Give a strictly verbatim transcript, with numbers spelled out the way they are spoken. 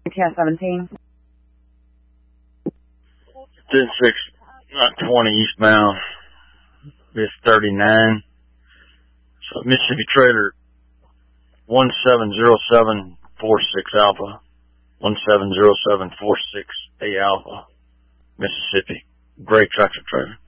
ten seventeen. ten six, not twenty eastbound. It's thirty-nine. So Mississippi trailer one seven zero seven four six Alpha. one seven zero seven four six A Alpha. Mississippi. Gray tractor trailer.